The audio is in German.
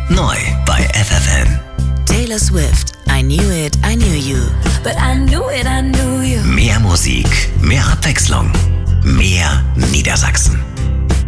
Neu bei FFN. Taylor Swift, I Knew It, I Knew You. But I knew it, I knew you. Mehr Musik, mehr Abwechslung.